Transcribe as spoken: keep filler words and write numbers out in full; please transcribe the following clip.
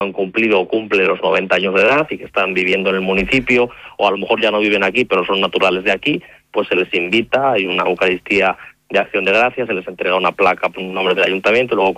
han cumplido o cumplen los noventa años de edad y que están viviendo en el municipio, o a lo mejor ya no viven aquí, pero son naturales de aquí, pues se les invita, hay una Eucaristía de Acción de Gracias, se les entrega una placa por un nombre del ayuntamiento, y luego